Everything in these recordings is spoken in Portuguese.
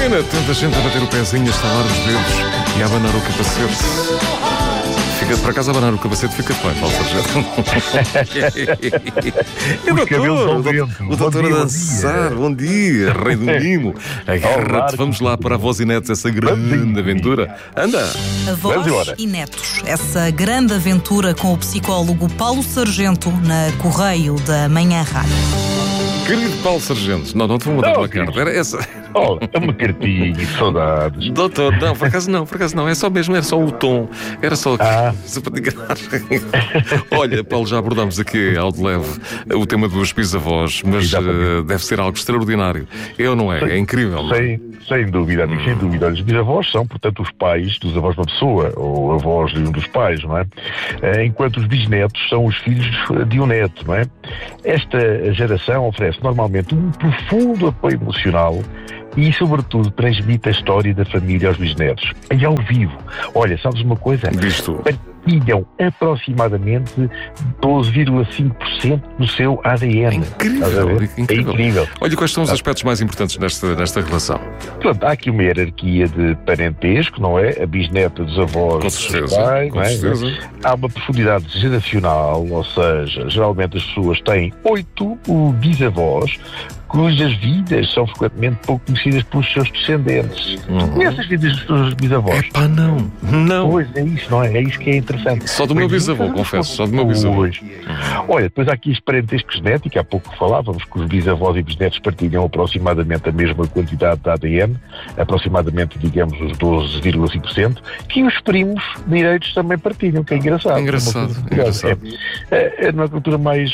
Pena, tanta gente a bater o pezinho, a estalar os dedos e a abanar o capacete. Por acaso abanar o capacete fica-te bem, Paulo Sargento. E o doutor a dançar. Bom dia, rei do mimo. Agarra-te, vamos lá para Avós e Netos, essa grande aventura. Anda! Avós e Netos, essa grande aventura com o psicólogo Paulo Sargento na Correio da Manhã Rádio. Querido Paulo Sargento, não te vou mandar uma carta, era essa. É uma cartinha, que saudades. Doutor, não, por acaso não, é só mesmo, era só o tom, era só só para te enganar. Olha, Paulo, já abordámos aqui ao de leve o tema dos bisavós, mas deve ser algo extraordinário. Não é? É incrível. Sem dúvida, amigo, sem dúvida. Os bisavós são, portanto, os pais dos avós da pessoa, ou avós de um dos pais, não é? Enquanto os bisnetos são os filhos de um neto, não é? Esta geração oferece normalmente um profundo apoio emocional e, sobretudo, transmite a história da família aos bisnetos. E ao vivo. Olha, sabes uma coisa? Partilham aproximadamente 12,5% do seu ADN. É incrível. Olha, quais são os aspectos mais importantes nesta relação? Pronto, há aqui uma hierarquia de parentesco, não é? A bisneta dos avós. Com certeza, com certeza. Há uma profundidade geracional, ou seja, geralmente as pessoas têm 8 bisavós, cujas vidas são frequentemente pouco conhecidas pelos seus descendentes. Conheces as vidas dos teus bisavós? Não. Pois, é isso, não é? É isso que é interessante. Só do meu bisavô, confesso, só do meu bisavô. Olha, depois há aqui este parentesco genético, há pouco falávamos que os bisavós e bisnetos partilham aproximadamente a mesma quantidade de ADN, aproximadamente, digamos, os 12,5%, que os primos direitos também partilham, que é engraçado. Engraçado. Na cultura mais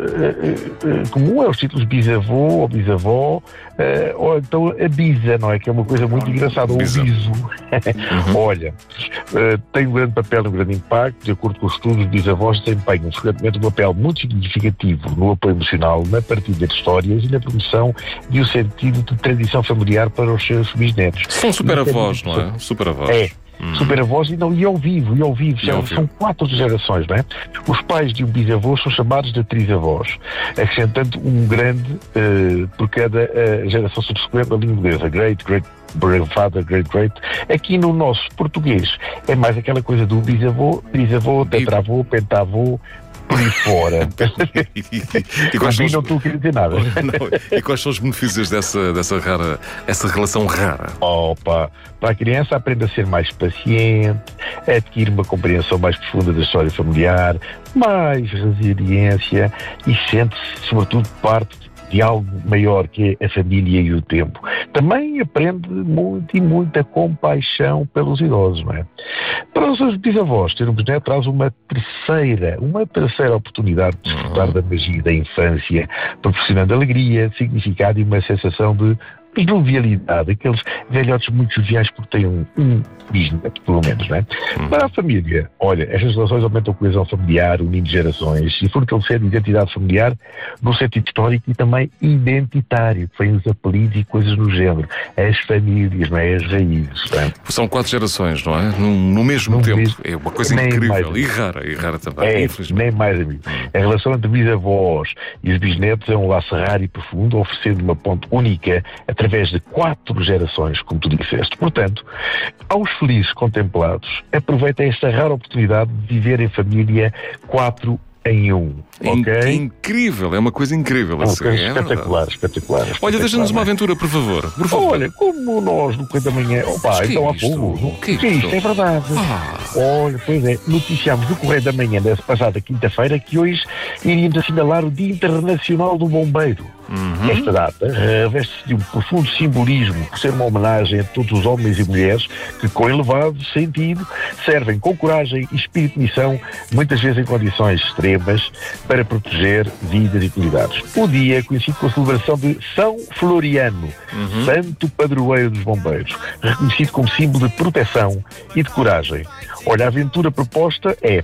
comum é os títulos bisavô ou bisavó, ou então a bisa, não é? Que é uma coisa muito engraçada, ou o biso. Olha, tem um grande papel, um grande impacto. De acordo com os estudos, os bisavós desempenham frequentemente um papel muito significativo no apoio emocional, na partilha de histórias e na promoção de um sentido de tradição familiar para os seus bisnetos. São super-avós, não é? Super-avós. Super-avós e ao vivo. São 4 gerações, não é? Os pais de um bisavô são chamados de trisavós, acrescentando um grande por cada geração subsequente da língua inglesa. Great, grandfather, great. Aqui no nosso português é mais aquela coisa do bisavô, trisavô, tetravô, pentavô, por aí fora. Não estou a querer dizer nada. E quais são os benefícios dessa relação rara? Para a criança aprende a ser mais paciente, adquire uma compreensão mais profunda da história familiar, mais resiliência e sente-se, sobretudo, parte de algo maior que é a família e o tempo. Também aprende muito e muita compaixão pelos idosos, não é? Para os seus bisavós, ter um bisneto traz uma terceira oportunidade de desfrutar da magia da infância, proporcionando alegria, significado e uma sensação de jovialidade, aqueles velhotes muito joviais porque têm um bisneto, pelo menos, não é? Para a família, olha, estas relações aumentam a coesão familiar, unindo gerações e fortalecendo a identidade familiar no sentido histórico e também identitário, que vem os apelidos e coisas no género. As famílias, não é? As raízes, não é? São 4 gerações, não é? No mesmo tempo. É uma coisa incrível e rara também, infelizmente. Nem mais, amigo. A relação entre bisavós e os bisnetos é um laço raro e profundo, oferecendo uma ponte única através de 4 gerações, como tu disseste. Portanto, aos felizes contemplados, aproveita esta rara oportunidade de viver em família 4 em 1. É incrível, é uma coisa incrível. Espetacular. Olha, deixa-nos uma aventura, por favor. Olha, como nós no Correio da Manhã. Então há fogo. Que é isto? É verdade. Olha, pois é, noticiámos no Correio da Manhã dessa passada quinta-feira que hoje iríamos assinalar o Dia Internacional do Bombeiro. Esta data reveste-se de um profundo simbolismo por ser uma homenagem a todos os homens e mulheres que, com elevado sentido, servem com coragem e espírito de missão, muitas vezes em condições extremas, para proteger vidas e comunidades. O dia é conhecido com a celebração de São Floriano, santo padroeiro dos bombeiros, reconhecido como símbolo de proteção e de coragem. Olha, a aventura proposta é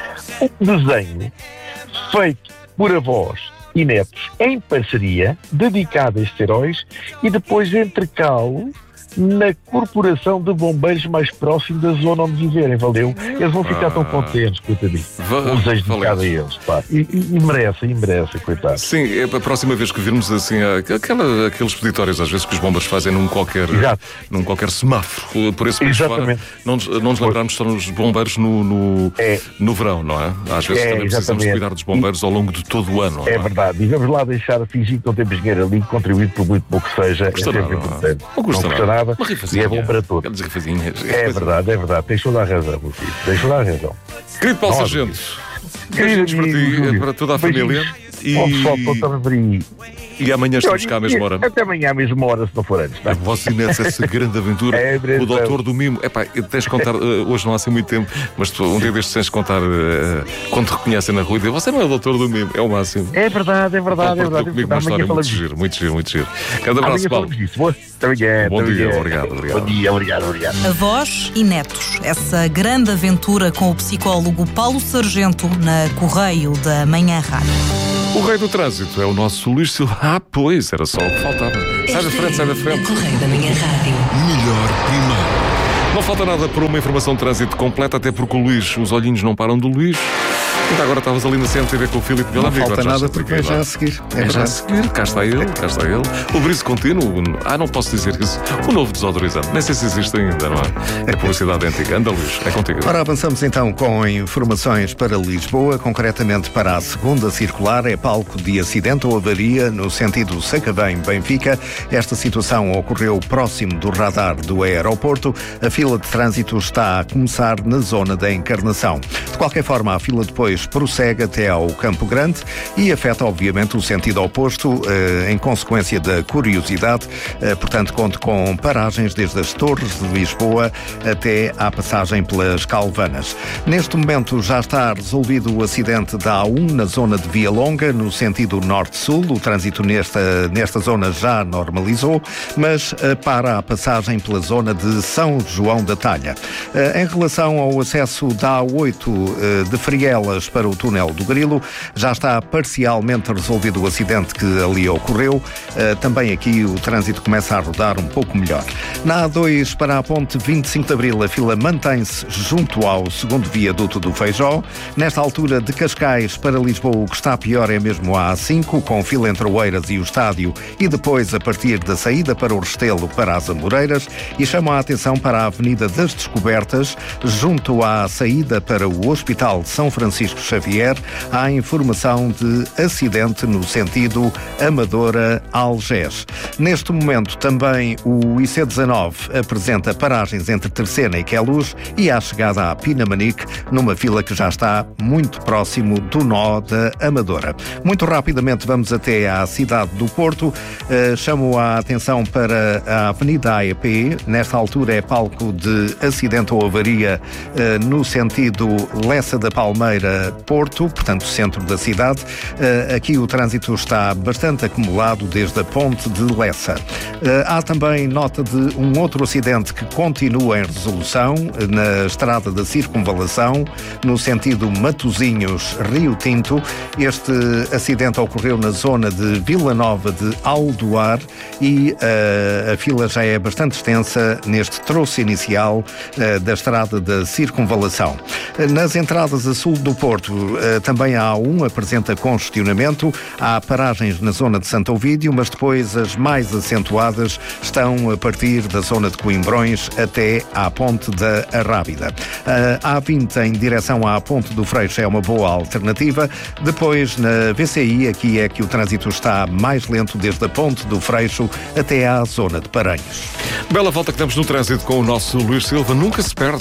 um desenho feito por avós e netos em parceria, dedicado a estes heróis, e depois entrecá-lo na corporação de bombeiros mais próximo da zona onde viverem, valeu? Eles vão ficar tão contentes, coitadinho. Um desejo de cada eles, pá. E merece, coitado. Sim, é a próxima vez que virmos assim, aqueles peditórios às vezes que os bombeiros fazem num qualquer semáforo, por esse país fora, não nos lembrarmos só nos bombeiros no verão, não é? Às vezes também precisamos cuidar dos bombeiros ao longo de todo o ano. É verdade, e vamos lá deixar fingir que não temos dinheiro ali, contribuir por muito pouco que seja, é sempre importante. Não custa nada. E é bom para todos. É verdade, tens toda a razão, meu filho, tens toda a razão. Querido Paulo Sargento, beijinhos para ti, para toda a família. E amanhã estamos cá à mesma hora. Até amanhã à mesma hora, se não for antes. A voz Inês, essa grande aventura. O Doutor do Mimo. Tens de contar, hoje não há assim muito tempo, mas um dia destes tens de contar quando te reconhecem na rua e você não é o Doutor do Mimo, é o máximo. É verdade. Comigo uma história muito giro. Grande abraço, Paulo. Bom dia, obrigado. Bom dia, obrigado. Avós e netos. Essa grande aventura com o psicólogo Paulo Sargento na Correio da Manhã Rádio. O rei do trânsito é o nosso Luís Silva. Pois, era só o que faltava. Sai da frente. Correio da Manhã Rádio. Melhor primeiro. Não falta nada para uma informação de trânsito completa, até porque o Luís, os olhinhos não param do Luís. Então agora estavas ali na CMTV com o Filipe. Não falta nada porque é já a seguir. É já a seguir. Cá está ele. O brise contínuo. Não posso dizer isso. O novo desodorizante. Nem sei se existe ainda, não é? É publicidade antiga. Anda, Luís. É contigo. Ora, avançamos então com informações para Lisboa, concretamente para a segunda circular. É palco de acidente ou avaria no sentido Sacavém-Benfica. Esta situação ocorreu próximo do radar do aeroporto. A fila de trânsito está a começar na zona da Encarnação. De qualquer forma, a fila depois prossegue até ao Campo Grande e afeta, obviamente, o sentido oposto, em consequência da curiosidade. Portanto, conto com paragens desde as Torres de Lisboa até à passagem pelas Calvanas. Neste momento já está resolvido o acidente da A1 na zona de Via Longa, no sentido norte-sul. O trânsito nesta zona já normalizou, mas para a passagem pela zona de São João da Talha. Em relação ao acesso da A8 de Frielas para o túnel do Grilo, já está parcialmente resolvido o acidente que ali ocorreu. Também aqui o trânsito começa a rodar um pouco melhor. Na A2 para a ponte 25 de Abril, a fila mantém-se junto ao segundo viaduto do Feijó. Nesta altura de Cascais para Lisboa, o que está pior é mesmo a A5, com fila entre Oeiras e o Estádio, e depois a partir da saída para o Restelo para as Amoreiras, e chamo a atenção para a Avenida das Descobertas, junto à saída para o Hospital de São Francisco Xavier, há informação de acidente no sentido Amadora-Algés. Neste momento também o IC19 apresenta paragens entre Terceira e Queluz e à chegada à Pinamanique, numa fila que já está muito próximo do nó da Amadora. Muito rapidamente vamos até à cidade do Porto. Chamo a atenção para a Avenida AEP. Nesta altura é palco de acidente ou avaria no sentido Lessa da Palmeira Porto, portanto centro da cidade. Aqui o trânsito está bastante acumulado desde a ponte de Lessa. Há também nota de um outro acidente que continua em resolução na estrada da Circunvalação, no sentido Matosinhos-Rio Tinto. Este acidente ocorreu na zona de Vila Nova de Aldoar e a fila já é bastante extensa neste troço inicial da estrada da Circunvalação. Nas entradas a sul do Porto, também a A1 apresenta congestionamento. Há paragens na zona de Santo Ovídio, mas depois as mais acentuadas estão a partir da zona de Coimbrões até à ponte da Arrábida. A A20 em direção à ponte do Freixo é uma boa alternativa. Depois na VCI, aqui é que o trânsito está mais lento desde a ponte do Freixo até à zona de Paranhos. Bela volta que damos no trânsito com o nosso Luís Silva, nunca se perde.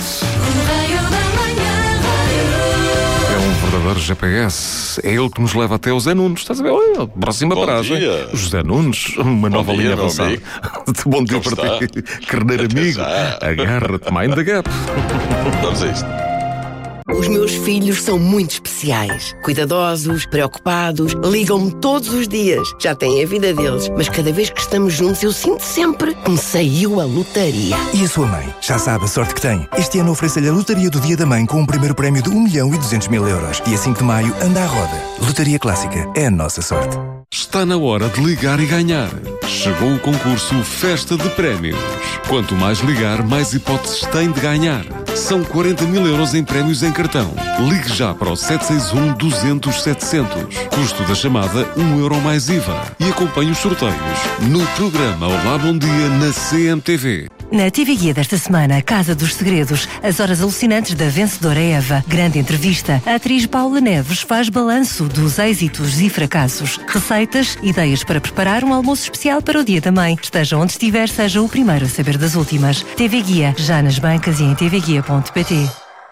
Verdadeiro GPS. É ele que nos leva até o José Nunes. Estás a ver? Olha, próxima paragem. O José Nunes, uma nova linha avançada. Bom dia para ti, carneiro amigo. Agarra-te, mind the gap. Vamos a isto. Os meus filhos são muito especiais, cuidadosos, preocupados, ligam-me todos os dias. Já têm a vida deles, mas cada vez que estamos juntos eu sinto sempre que me saiu a lotaria. E a sua mãe? Já sabe a sorte que tem. Este ano oferece-lhe a lotaria do Dia da Mãe com um primeiro prémio de 1.200.000 euros. Dia 5 de maio, anda à roda. Lotaria Clássica é a nossa sorte. Está na hora de ligar e ganhar. Chegou o concurso Festa de Prémios. Quanto mais ligar, mais hipóteses tem de ganhar. São 40.000 euros em prémios em cartão. Ligue já para o 761-200-700. Custo da chamada, €1 mais IVA. E acompanhe os sorteios no programa Olá Bom Dia na CMTV. Na TV Guia desta semana, Casa dos Segredos, as horas alucinantes da vencedora Eva. Grande entrevista. A atriz Paula Neves faz balanço dos êxitos e fracassos. Receitas, ideias para preparar um almoço especial para o Dia da Mãe. Esteja onde estiver, seja o primeiro a saber das últimas. TV Guia, já nas bancas e em tvguia.pt.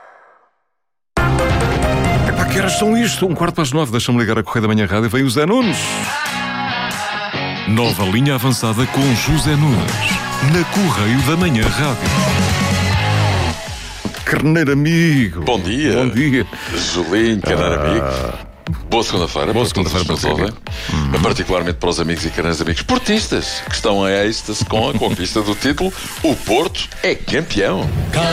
Epá, que horas são isto? 8:45. Deixa-me ligar a Correio da Manhã Rádio. Vem o Zé Nunes. Nova linha avançada com José Nunes. Na Correio da Manhã Rádio. Carneiro amigo. Bom dia. Bom dia. Julinho, carneiro amigo. Boa segunda-feira. Boa segunda-feira para todos, particularmente para os amigos e caros amigos portistas que estão a êxtase com a conquista do título. O Porto é campeão.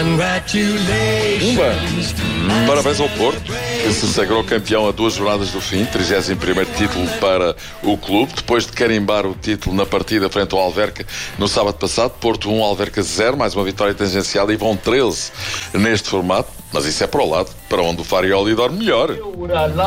Parabéns ao Porto, que se sagrou campeão a 2 jornadas do fim, 31º título para o clube, depois de carimbar o título na partida frente ao Alverca no sábado passado. Porto 1, Alverca 0, mais uma vitória tangencial, e vão 13 neste formato. Mas isso é para o lado, para onde o Farioli dorme melhor. O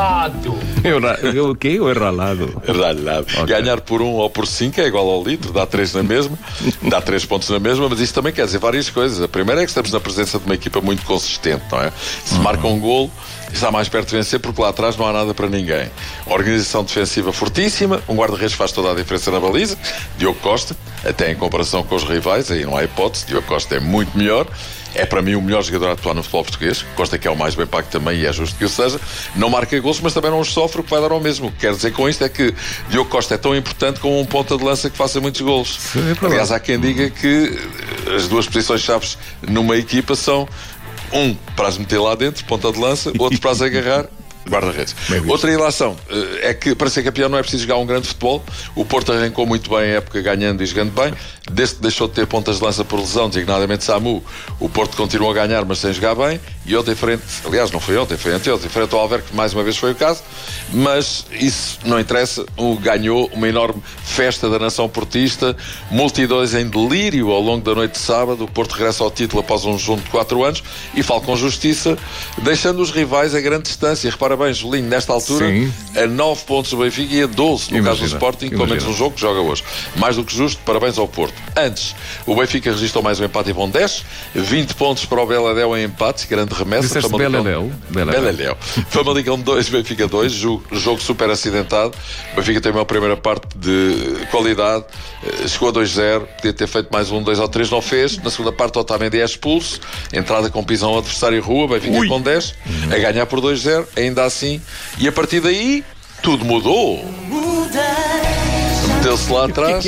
quê? O ralado. Okay. Ganhar por 1 ou por 5 é igual ao litro, dá 3 na mesma, dá 3 pontos na mesma, mas isso também quer dizer várias coisas. A primeira é que estamos na presença de uma equipa muito consistente, não é? Se marca um golo, está mais perto de vencer, porque lá atrás não há nada para ninguém. Organização defensiva fortíssima, um guarda-redes faz toda a diferença na baliza, Diogo Costa, até em comparação com os rivais, aí não há hipótese, Diogo Costa é muito melhor. É para mim o melhor jogador a atuar no futebol português. Costa, que é o mais bem pago também, e é justo que o seja. Não marca golos, mas também não os sofre, o que vai dar ao mesmo. O que quero dizer com isto é que Diogo Costa é tão importante como um ponta de lança que faça muitos golos. Aliás, há quem diga que as duas posições-chaves numa equipa são um para as meter lá dentro, ponta de lança, outro para as agarrar, guarda-redes. Outra ilação é que para ser campeão não é preciso jogar um grande futebol. O Porto arrancou muito bem a época, ganhando e jogando bem. Desde que deixou de ter pontas de lança por lesão, designadamente Samu, o Porto continuou a ganhar, mas sem jogar bem. E ontem frente, aliás não foi ontem, foi anteontem, frente ao Alverca, que mais uma vez foi o caso, mas isso não interessa. Ganhou uma enorme festa da nação portista, multidões em delírio ao longo da noite de sábado. O Porto regressa ao título após um junto de 4 anos e fala com justiça, deixando os rivais a grande distância. Repara bem, Julinho, nesta altura, sim, a 9 pontos do Benfica e a 12 no caso do Sporting, com menos um jogo que joga hoje. Mais do que justo, parabéns ao Porto. Antes, o Benfica registrou mais um empate e vão 10, 20 pontos para o Beladéu em empates, grande remessa. Beladéu. Famalicão 2, Benfica 2, jogo super acidentado. O Benfica tem uma primeira parte de qualidade, chegou a 2-0, podia ter feito mais 1, 2 ou 3, não fez. Na segunda parte, o Otamendi é expulso, entrada com pisão ao adversário rua, Benfica com 10, a ganhar por 2-0, ainda assim, e a partir daí tudo mudou. Meteu-se lá atrás. É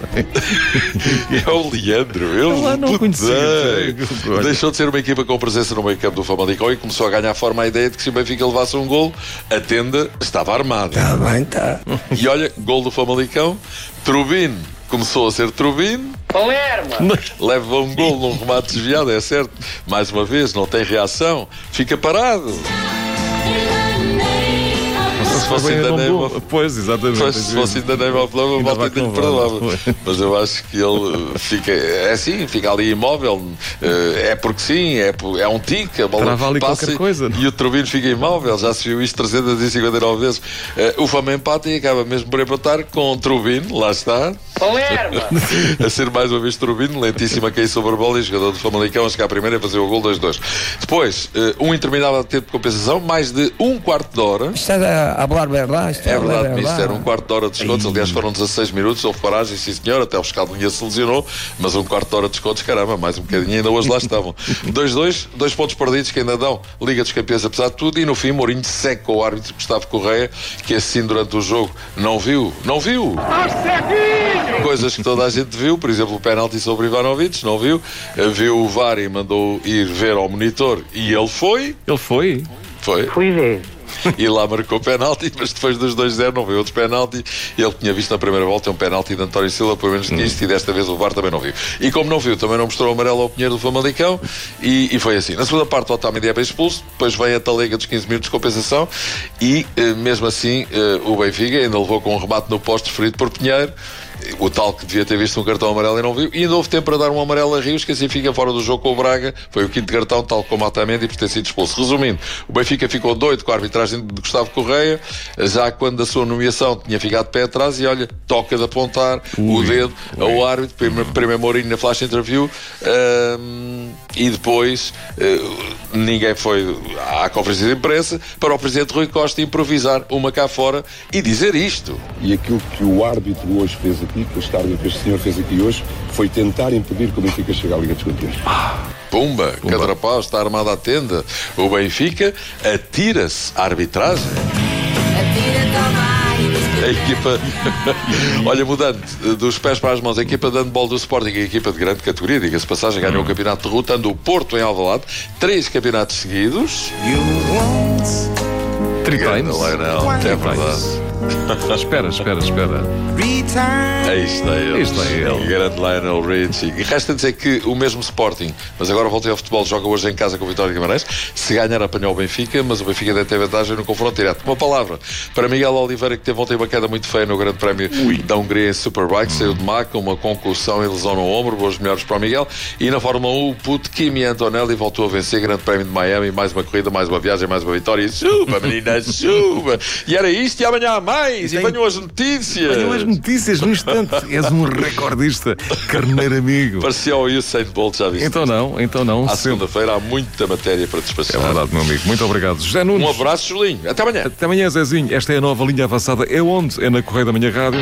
o Leandro. Eu não conhecia. Deixou de ser uma equipa com presença no meio campo do Famalicão e começou a ganhar forma a ideia de que se o Benfica levasse um golo, a tenda estava armada. Está bem, está. E olha, gol do Famalicão, Trubin começou a ser Trubin. Leva um gol num remate desviado, é certo. Mais uma vez, não tem reação, fica parado. Se fosse ainda pois, exatamente. Se fosse ainda nem mal falava, mal ainda lhe perdoava. Mas eu acho que ele fica, é assim, fica ali imóvel. É porque sim, é um tique, a bola passa e o Trubino fica imóvel. Já se viu isto 359 vezes. O Fama empata e acaba mesmo por empatar com o Trubino, lá está. A ser mais uma vez Trubino, lentíssimo a cair sobre a bola, e o jogador do Famalicão a chegar primeiro a fazer o gol 2-2. Depois, um interminável tempo de compensação, mais de um quarto de hora. Isto é a falar verdade. É verdade, Mister, era um quarto de hora de descontos. Aliás, foram 16 minutos, houve paragem, sim senhor, até o Escadinha se lesionou, mas um quarto de hora de descontos, caramba, mais um bocadinho, ainda hoje lá estavam. 2-2, 2 pontos perdidos que ainda dão Liga dos Campeões apesar de tudo, e no fim Mourinho segue com o árbitro Gustavo Correia, que assim durante o jogo não viu. Coisas que toda a gente viu, por exemplo o penalti sobre Ivanovic, não viu. Viu o VAR e mandou ir ver ao monitor, e ele foi. Fui ver. e lá marcou penalti, mas depois dos 2-0 não veio outro penalti. Ele tinha visto na primeira volta um penalti de António Silva, pelo menos isto, e desta vez o VAR também não viu. E como não viu, também não mostrou o amarelo ao Pinheiro do Famalicão, e foi assim. Na segunda parte, o Otamendi é bem expulso, depois vem a talega dos 15 minutos de compensação, e mesmo assim o Benfica ainda levou com um remate no poste ferido por Pinheiro, o tal que devia ter visto um cartão amarelo e não viu, e ainda houve tempo para dar um amarelo a Rios, que assim fica fora do jogo com o Braga. Foi o quinto cartão, tal como o Otamendi, por ter sido expulso. Resumindo, o Benfica ficou doido com a arbitragem de Gustavo Correia, já quando a sua nomeação tinha ficado de pé atrás, e olha, toca de apontar o dedo ao árbitro. Primeiro Mourinho na flash interview, e depois ninguém foi à conferência de imprensa para o presidente Rui Costa improvisar uma cá fora e dizer isto. E aquilo que o árbitro hoje fez aqui, que este senhor fez aqui hoje, foi tentar impedir que o Benfica chegue à Liga dos Campeões. Pumba, Cadrapau está armado à tenda. O Benfica atira-se à arbitragem. A equipa, olha, mudando dos pés para as mãos, a equipa de handball do Sporting, a equipa de grande categoria, diga-se passagem, ganhou o campeonato derrotando o Porto em Alvalade, 3 campeonatos seguidos. Tripeiros. É verdade. Espera. Isto é ele. Grande Lionel Richie. E resta dizer que o mesmo Sporting, mas agora voltei ao futebol, joga hoje em casa com o Vitória de Guimarães. Se ganhar, apanhou o Benfica, mas o Benfica deve ter vantagem no confronto direto. Uma palavra para Miguel Oliveira, que teve ontem uma queda muito feia no Grande Prémio da Hungria em Superbike, saiu de maca, uma concussão e lesão no ombro. Boas melhores para o Miguel. E na Fórmula 1, o puto Kimi Antonelli voltou a vencer Grande Prémio de Miami, mais uma corrida, mais uma viagem, mais uma vitória. E chuva, menina, chuva! E era isto, e amanhã há mais! E venham as notícias! Venham as notícias no instante. És um recordista, carneiro amigo. Parecia o Usain Bolt, já viste? Então não. À segunda-feira há muita matéria para despachar. É verdade, meu amigo. Muito obrigado. José Nunes. Um abraço, Julinho. Até amanhã. Até amanhã, Zezinho. Esta é a nova linha avançada. É onde? É na Correia da Manhã Rádio.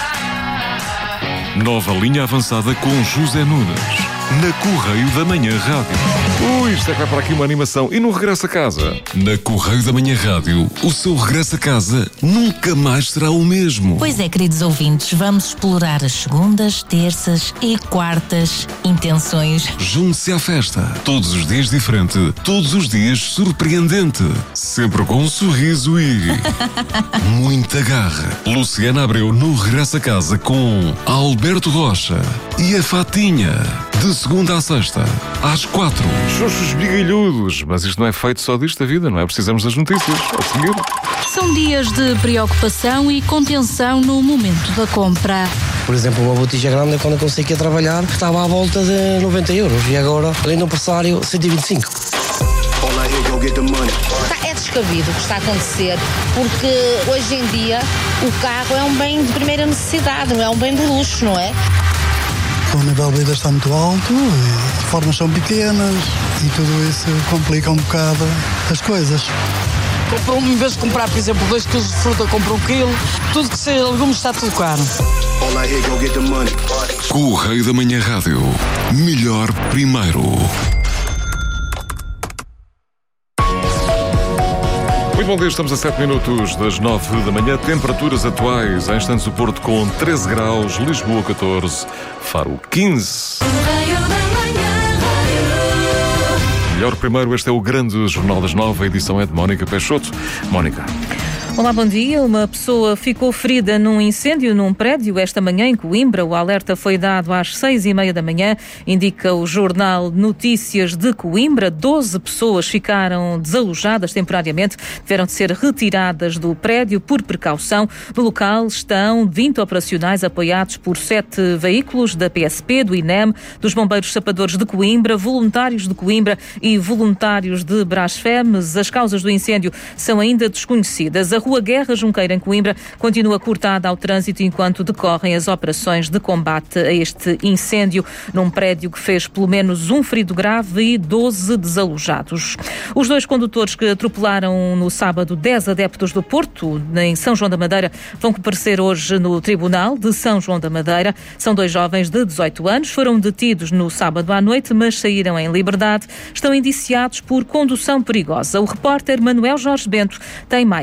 Nova linha avançada com José Nunes. Na Correio da Manhã Rádio. Isto é que vai para aqui uma animação. E no regresso a casa? Na Correio da Manhã Rádio, o seu regresso a casa nunca mais será o mesmo. Pois é, queridos ouvintes, vamos explorar as segundas, terças e quartas intenções. Junte-se à festa. Todos os dias diferente, todos os dias surpreendente. Sempre com um sorriso e muita garra. Luciana Abreu no regresso a casa com Alberto Rocha e a Fatinha. De segunda à sexta, às 4. Xoxos bigalhudos. Mas isto não é feito só disto da vida, não é? Precisamos das notícias. A seguir. São dias de preocupação e contenção no momento da compra. Por exemplo, uma botija grande, quando eu consegui trabalhar, estava à volta de 90 euros. E agora, além do pressário, 125. É descabido o que está a acontecer, porque hoje em dia o carro é um bem de primeira necessidade, não é um bem de luxo, não é? O nível de vida está muito alto, as reformas são pequenas e tudo isso complica um bocado as coisas. Em vez de comprar, por exemplo, 2 kg de fruta, compro 1 kg. Tudo que seja legumes está tudo caro. Correio da Manhã Rádio. Melhor primeiro. Muito bom dia, estamos a 7 minutos das 9 da manhã. Temperaturas atuais, em instantes o Porto com 13 graus, Lisboa 14, Faro 15. Melhor primeiro, este é o grande Jornal das 9, a edição é de Mónica Peixoto. Mónica. Olá, bom dia. Uma pessoa ficou ferida num incêndio num prédio esta manhã em Coimbra. O alerta foi dado às 6h30 da manhã, indica o jornal Notícias de Coimbra. 12 pessoas ficaram desalojadas temporariamente, tiveram de ser retiradas do prédio por precaução. No local estão 20 operacionais apoiados por 7 veículos da PSP, do INEM, dos Bombeiros Sapadores de Coimbra, voluntários de Coimbra e voluntários de Brasfemes. As causas do incêndio são ainda desconhecidas. A Rua Guerra Junqueira, em Coimbra, continua cortada ao trânsito enquanto decorrem as operações de combate a este incêndio num prédio que fez pelo menos um ferido grave e 12 desalojados. Os 2 condutores que atropelaram no sábado 10 adeptos do Porto, em São João da Madeira, vão comparecer hoje no Tribunal de São João da Madeira. São 2 jovens de 18 anos, foram detidos no sábado à noite, mas saíram em liberdade. Estão indiciados por condução perigosa. O repórter Manuel Jorge Bento tem mais informações.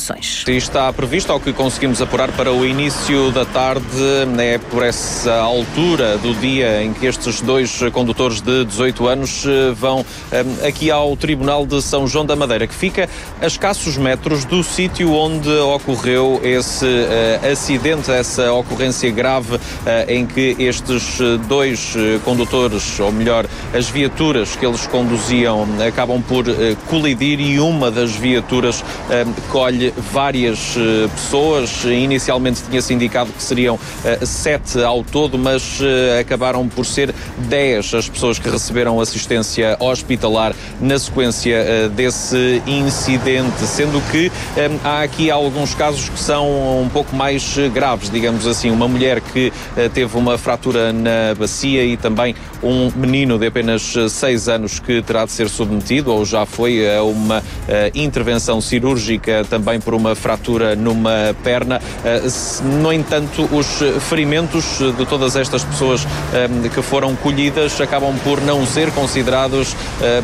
informações. Está previsto, ao que conseguimos apurar, para o início da tarde, é por essa altura do dia em que estes dois condutores de 18 anos vão aqui ao Tribunal de São João da Madeira, que fica a escassos metros do sítio onde ocorreu esse acidente, essa ocorrência grave em que estes dois condutores, ou melhor, as viaturas que eles conduziam, acabam por colidir, e uma das viaturas colhe várias pessoas. Inicialmente tinha-se indicado que seriam 7 ao todo, mas acabaram por ser 10 as pessoas que receberam assistência hospitalar na sequência desse incidente, sendo que há aqui alguns casos que são um pouco mais graves, digamos assim. Uma mulher que teve uma fratura na bacia e também um menino de apenas 6 anos que terá de ser submetido, ou já foi, a uma intervenção cirúrgica também por uma fratura numa perna. No entanto, os ferimentos de todas estas pessoas que foram colhidas acabam por não ser considerados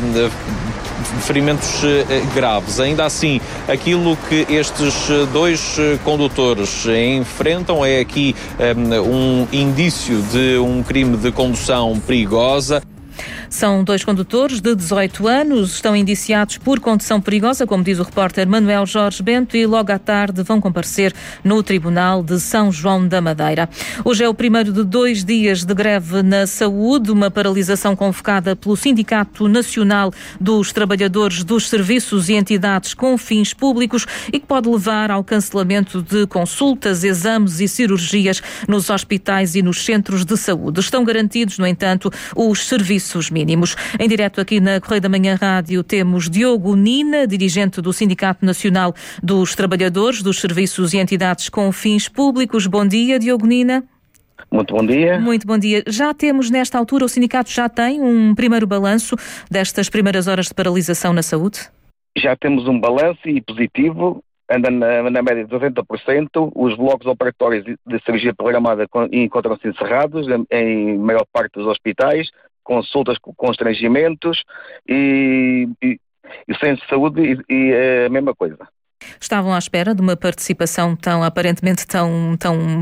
ferimentos graves. Ainda assim, aquilo que estes dois condutores enfrentam é aqui um indício de um crime de condução perigosa. São dois condutores de 18 anos, estão indiciados por condução perigosa, como diz o repórter Manuel Jorge Bento, e logo à tarde vão comparecer no Tribunal de São João da Madeira. Hoje é o primeiro de 2 dias de greve na saúde, uma paralisação convocada pelo Sindicato Nacional dos Trabalhadores dos Serviços e Entidades com Fins Públicos e que pode levar ao cancelamento de consultas, exames e cirurgias nos hospitais e nos centros de saúde. Estão garantidos, no entanto, os serviços mínimos. Em direto aqui na Correio da Manhã Rádio temos Diogo Nina, dirigente do Sindicato Nacional dos Trabalhadores dos Serviços e Entidades com Fins Públicos. Bom dia, Diogo Nina. Muito bom dia. Muito bom dia. Já temos, nesta altura, o sindicato já tem um primeiro balanço destas primeiras horas de paralisação na saúde? Já temos um balanço e positivo, anda na média de 90%. Os blocos operatórios de cirurgia programada encontram-se encerrados em maior parte dos hospitais, consultas com constrangimentos e centros de saúde e a mesma coisa. Estavam à espera de uma participação aparentemente tão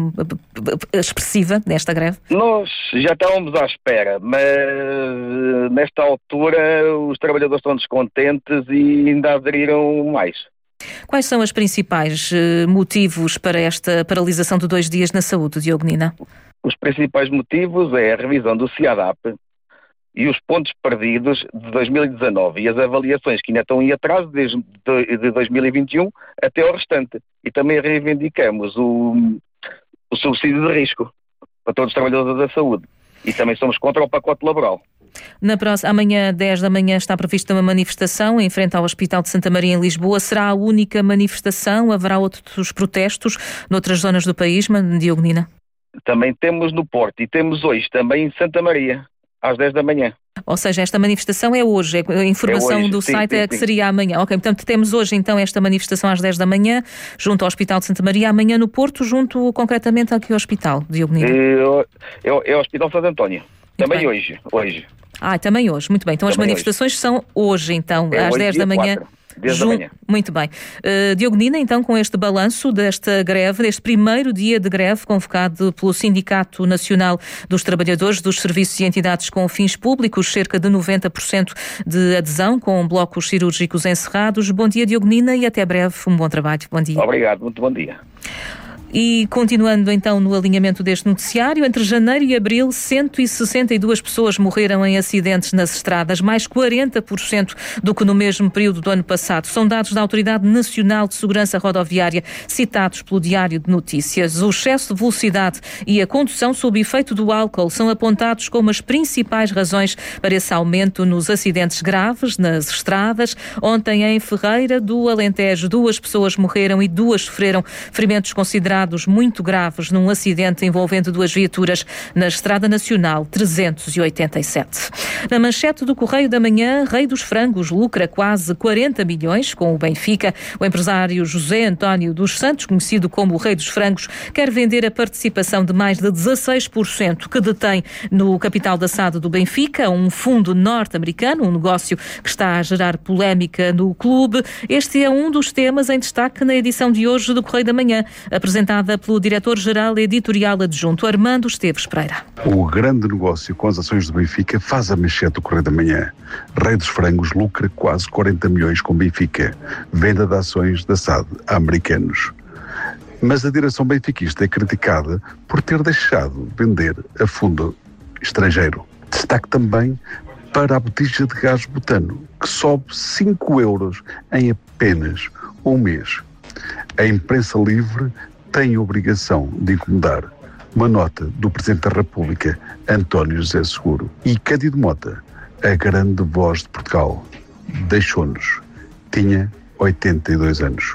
expressiva nesta greve? Nós já estávamos à espera, mas nesta altura os trabalhadores estão descontentes e ainda aderiram mais. Quais são os principais motivos para esta paralisação de 2 dias na saúde, Diogo Nina? Os principais motivos é a revisão do CIADAP e os pontos perdidos de 2019 e as avaliações que ainda estão em atraso desde de 2021 até ao restante. E também reivindicamos o subsídio de risco para todos os trabalhadores da saúde. E também somos contra o pacote laboral. Amanhã, 10 da manhã, está prevista uma manifestação em frente ao Hospital de Santa Maria, em Lisboa. Será a única manifestação? Haverá outros protestos noutras zonas do país, Diogo Nina? Também temos no Porto e temos hoje também em Santa Maria, às 10 da manhã. Ou seja, esta manifestação é hoje, a informação do site é que seria amanhã. Ok, portanto temos hoje então esta manifestação às 10 da manhã, junto ao Hospital de Santa Maria, amanhã no Porto, junto concretamente aqui ao hospital, Diogo Nina? É o Hospital Santo António, também hoje. Também hoje, muito bem. Então também as manifestações são hoje, então, às 10 da manhã. 10 da manhã. Muito bem. Diogo Nina, então, com este balanço desta greve, deste primeiro dia de greve convocado pelo Sindicato Nacional dos Trabalhadores dos Serviços e Entidades com Fins Públicos, cerca de 90% de adesão, com blocos cirúrgicos encerrados. Bom dia, Diogo Nina, e até breve. Um bom trabalho. Bom dia. Obrigado, muito bom dia. E continuando então no alinhamento deste noticiário, entre janeiro e abril, 162 pessoas morreram em acidentes nas estradas, mais 40% do que no mesmo período do ano passado. São dados da Autoridade Nacional de Segurança Rodoviária, citados pelo Diário de Notícias. O excesso de velocidade e a condução sob efeito do álcool são apontados como as principais razões para esse aumento nos acidentes graves nas estradas. Ontem, em Ferreira do Alentejo, 2 pessoas morreram e 2 sofreram ferimentos considerados considerados muito graves num acidente envolvendo duas viaturas na Estrada Nacional 387. Na manchete do Correio da Manhã, Rei dos Frangos lucra quase 40 milhões com o Benfica. O empresário José António dos Santos, conhecido como o Rei dos Frangos, quer vender a participação de mais de 16% que detém no capital da SAD do Benfica a um fundo norte-americano, um negócio que está a gerar polémica no clube. Este é um dos temas em destaque na edição de hoje do Correio da Manhã, apresentada pelo diretor-geral editorial adjunto Armando Esteves Pereira. O grande negócio com as ações do Benfica faz a manchete do Correio da Manhã. Rei dos Frangos lucra quase 40 milhões com Benfica. Venda de ações da SAD a americanos. Mas a direção benfiquista é criticada por ter deixado vender a fundo estrangeiro. Destaque também para a botija de gás butano, que sobe 5 euros em apenas um mês. A imprensa livre tem a obrigação de incomodar. Uma nota do Presidente da República, António José Seguro. E Cândido Mota, a grande voz de Portugal, deixou-nos. Tinha 82 anos.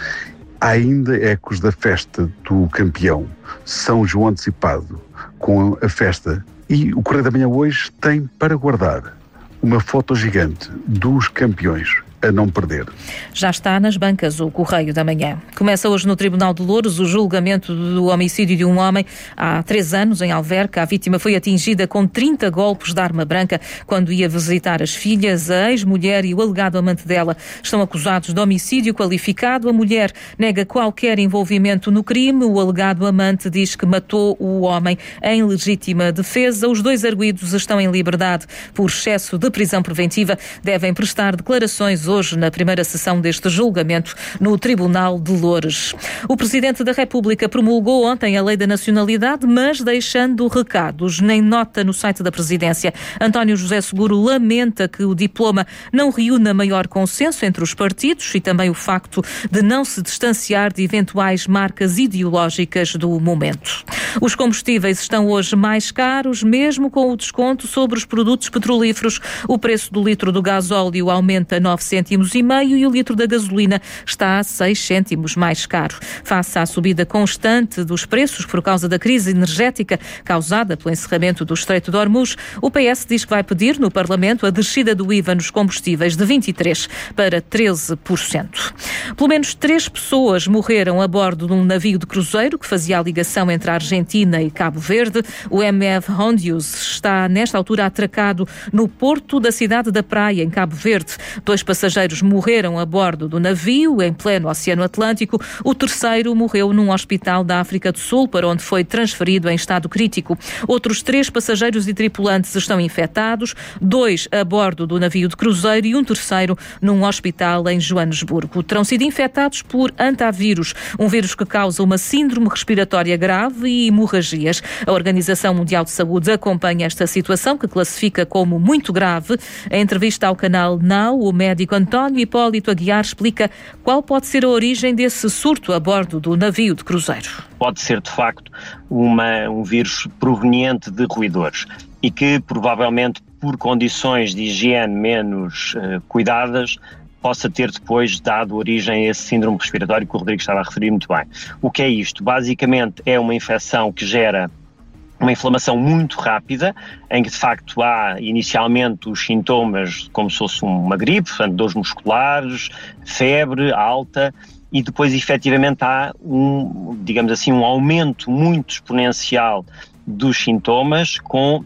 Há ainda ecos da festa do campeão, São João antecipado, com a festa. E o Correio da Manhã hoje tem para guardar uma foto gigante dos campeões a não perder. Já está nas bancas o Correio da Manhã. Começa hoje no Tribunal de Louros o julgamento do homicídio de um homem há 3 anos em Alverca. A vítima foi atingida com 30 golpes de arma branca quando ia visitar as filhas. A ex-mulher e o alegado amante dela estão acusados de homicídio qualificado. A mulher nega qualquer envolvimento no crime. O alegado amante diz que matou o homem em legítima defesa. Os 2 arguidos estão em liberdade por excesso de prisão preventiva. Devem prestar declarações hoje na primeira sessão deste julgamento no Tribunal de Loures. O Presidente da República promulgou ontem a Lei da Nacionalidade, mas deixando recados. Nem nota no site da Presidência. António José Seguro lamenta que o diploma não reúna maior consenso entre os partidos e também o facto de não se distanciar de eventuais marcas ideológicas do momento. Os combustíveis estão hoje mais caros, mesmo com o desconto sobre os produtos petrolíferos. O preço do litro do gasóleo aumenta 9 cêntimos e o litro da gasolina está a 6 cêntimos mais caro. Face à subida constante dos preços por causa da crise energética causada pelo encerramento do Estreito de Hormuz, o PS diz que vai pedir no Parlamento a descida do IVA nos combustíveis de 23% para 13%. Pelo menos 3 pessoas morreram a bordo de um navio de cruzeiro que fazia a ligação entre a Argentina e Cabo Verde. O MV Hondius está, nesta altura, atracado no porto da cidade da Praia, em Cabo Verde. 2 passageiros morreram a bordo do navio, em pleno Oceano Atlântico. O terceiro morreu num hospital da África do Sul, para onde foi transferido em estado crítico. Outros 3 passageiros e tripulantes estão infectados, 2 a bordo do navio de cruzeiro e um terceiro num hospital em Joanesburgo. Terão sido infectados por antavírus, um vírus que causa uma síndrome respiratória grave e hemorragias. A Organização Mundial de Saúde acompanha esta situação, que classifica como muito grave. Em entrevista ao canal Now, o médico António Hipólito Aguiar explica qual pode ser a origem desse surto a bordo do navio de cruzeiro. Pode ser, de facto, um vírus proveniente de roedores e que, provavelmente, por condições de higiene menos cuidadas, possa ter depois dado origem a esse síndrome respiratório que o Rodrigo estava a referir muito bem. O que é isto? Basicamente é uma infecção que gera uma inflamação muito rápida, em que de facto há inicialmente os sintomas como se fosse uma gripe, portanto dores musculares, febre alta, e depois efetivamente há digamos assim, um aumento muito exponencial dos sintomas, com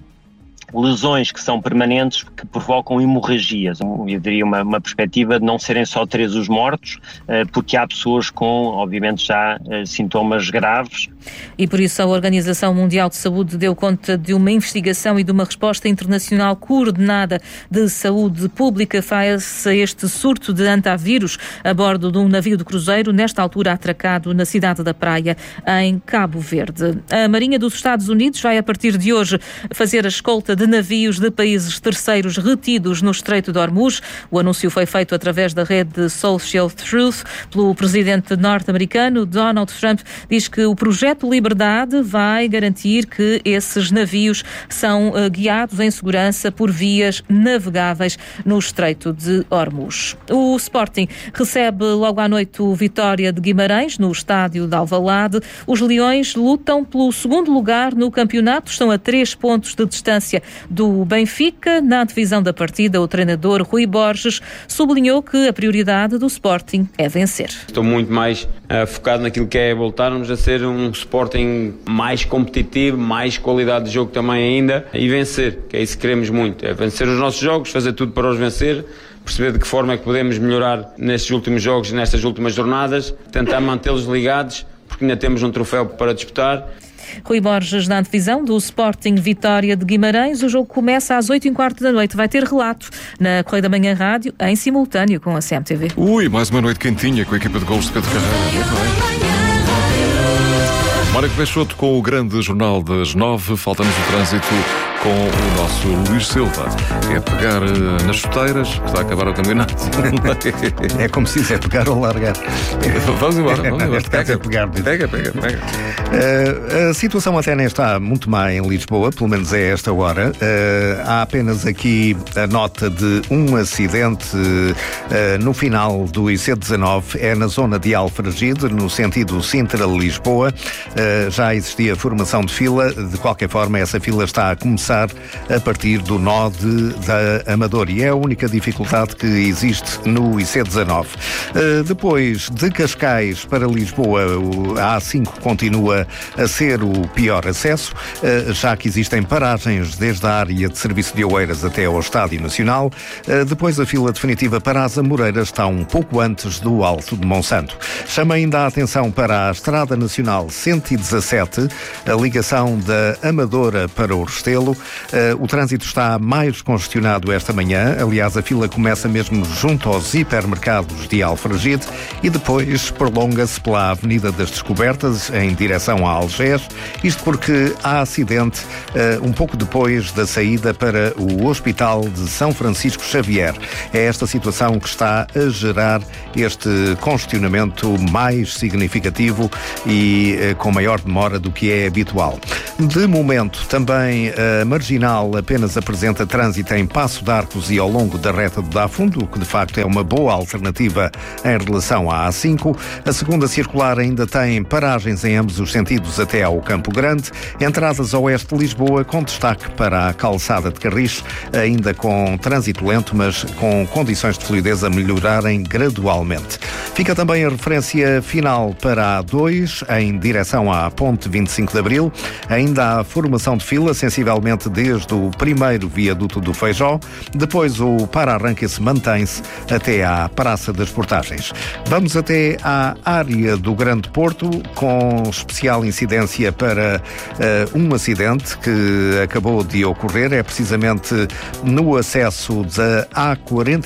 lesões que são permanentes, que provocam hemorragias. Eu diria uma perspectiva de não serem só 3 os mortos, porque há pessoas com, obviamente, já sintomas graves. E por isso a Organização Mundial de Saúde deu conta de uma investigação e de uma resposta internacional coordenada de saúde pública face a este surto de antavírus a bordo de um navio de cruzeiro, nesta altura atracado na cidade da Praia, em Cabo Verde. A Marinha dos Estados Unidos vai, a partir de hoje, fazer a escolta lista de navios de países terceiros retidos no Estreito de Hormuz. O anúncio foi feito através da rede Social Truth pelo presidente norte-americano. Donald Trump diz que o projeto Liberdade vai garantir que esses navios são guiados em segurança por vias navegáveis no Estreito de Hormuz. O Sporting recebe logo à noite o Vitória de Guimarães no estádio de Alvalade. Os Leões lutam pelo segundo lugar no campeonato, estão a 3 pontos de distância do Benfica. Na divisão da partida, o treinador Rui Borges sublinhou que a prioridade do Sporting é vencer. Estou muito mais focado naquilo que é voltarmos a ser um Sporting mais competitivo, mais qualidade de jogo também ainda, e vencer, que é isso que queremos muito, é vencer os nossos jogos, fazer tudo para os vencer, perceber de que forma é que podemos melhorar nestes últimos jogos e nestas últimas jornadas, tentar mantê-los ligados, porque ainda temos um troféu para disputar. Rui Borges na divisão do Sporting Vitória de Guimarães. O jogo começa às 8h15 da noite. Vai ter relato na Correio da Manhã Rádio, em simultâneo com a CMTV. Mais uma noite quentinha com a equipa de golos de Pedro Carreira. Mário Peixoto com o grande jornal das 9. Faltamos o trânsito com o nosso Luís Silva. É pegar nas chuteiras, que está a acabar o campeonato. É como se diz, é pegar ou largar. Vamos embora. Pega. A situação até nem está muito má em Lisboa, pelo menos é esta hora. Há apenas aqui a nota de um acidente no final do IC19, é na zona de Alfragide, no sentido Sintra-Lisboa. Já existia formação de fila, de qualquer forma essa fila está a começar a partir do nó da Amador, e é a única dificuldade que existe no IC19. Depois de Cascais para Lisboa, a A5 continua a ser o pior acesso, já que existem paragens desde a área de serviço de Oeiras até ao Estádio Nacional. Depois a fila definitiva para as Amoreiras está um pouco antes do Alto de Monsanto. Chama ainda a atenção para a Estrada Nacional 117, a ligação da Amadora para o Restelo. O trânsito está mais congestionado esta manhã. Aliás, a fila começa mesmo junto aos hipermercados de Alfragide e depois prolonga-se pela Avenida das Descobertas em direção a Algés. Isto porque há acidente um pouco depois da saída para o Hospital de São Francisco Xavier. É esta situação que está a gerar este congestionamento mais significativo e com maior demora do que é habitual. De momento, também a Marginal apenas apresenta trânsito em Passo de Arcos e ao longo da reta do Dafundo, o que de facto é uma boa alternativa em relação à A5. A segunda circular ainda tem paragens em ambos os sentidos até ao Campo Grande. Entradas a oeste de Lisboa com destaque para a calçada de Carris, ainda com trânsito lento, mas com condições de fluidez a melhorarem gradualmente. Fica também a referência final para a A2, em direção à Ponte 25 de Abril. Ainda há formação de fila, sensivelmente desde o primeiro viaduto do Feijó. Depois o para-arranque mantém-se até à Praça das Portagens. Vamos até à área do Grande Porto, com especial incidência para um acidente que acabou de ocorrer. É precisamente no acesso da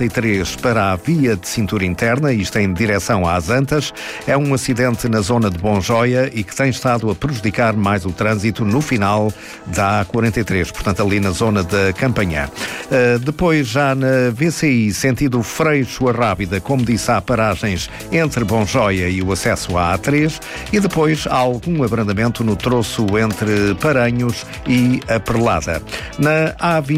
A43 para a via de cintura interna, isto em direção às Antas. É um acidente na zona de Bonjoia e que tem estado a prejudicar mais o trânsito no final da A43, portanto ali na zona da Campanhã. Depois já na VCI, sentido Freixo a Rábida, como disse, há paragens entre Bonjoia e o acesso à A3 e depois há algum abrandamento no troço entre Paranhos e a Perlada. Na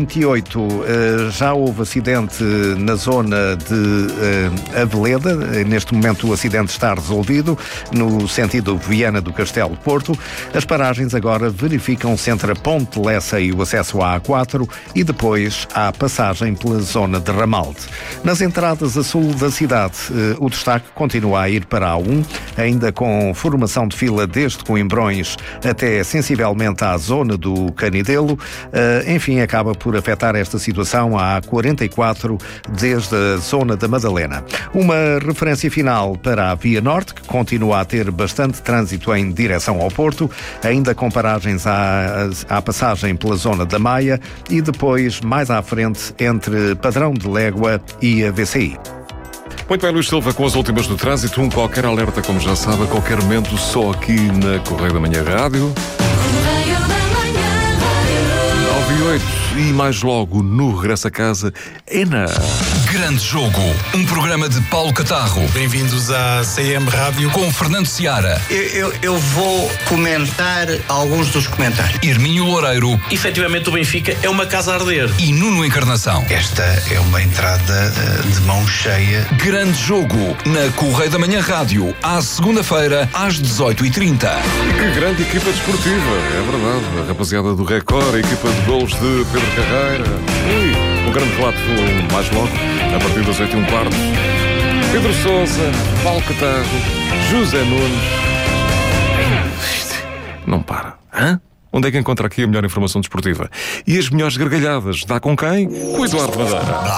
A28 já houve acidente na zona de Aveleda. Neste momento o acidente está resolvido no sentido Viana do Castelo Porto. As paragens agora verificam-se entre a Ponte Lessa e o acesso à A4 e depois há passagem pela zona de Ramalde. Nas entradas a sul da cidade, o destaque continua a ir para a A1, ainda com formação de fila desde Coimbrões até sensivelmente à zona do Canidelo. Enfim, acaba por afetar esta situação a A44 desde a zona da Madalena. Uma referência final para a Via Norte, que continua a ter bastante trânsito em direção ao Porto, ainda com paragens à passagem pela zona da Maia e depois mais à frente entre Padrão de Légua e a VCI. Muito bem, Luís Silva, com as últimas do trânsito. Qualquer alerta, como já sabe, a qualquer momento, só aqui na Correio da Manhã Rádio. 9 e 8. e mais logo no regresso a casa é na... Grande Jogo, um programa de Paulo Catarro. Bem-vindos à CM Rádio com Fernando Seara. Eu vou comentar alguns dos comentários. Hermínio Loureiro. Efetivamente o Benfica é uma casa a arder. E Nuno Encarnação. Esta é uma entrada de mão cheia. Grande Jogo, na Correio da Manhã Rádio, à segunda-feira, às 18h30. Que grande equipa desportiva, é verdade. A rapaziada do Record, a equipa de golos de Pedro Carreira. Um grande relato mais logo, a partir das 8h15. Pedro Sousa, Paulo Catarro, José Nunes. Não para. Hã? Onde é que encontra aqui a melhor informação desportiva? E as melhores gargalhadas? Dá com quem? Com o Eduardo Madeira.